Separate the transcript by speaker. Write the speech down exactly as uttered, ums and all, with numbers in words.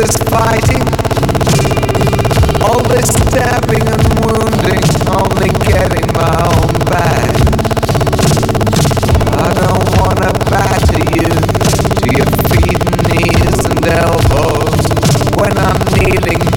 Speaker 1: this fighting, all this stabbing and wounding, only getting my own back. I don't wanna batter you to your feet and knees and elbows when I'm kneeling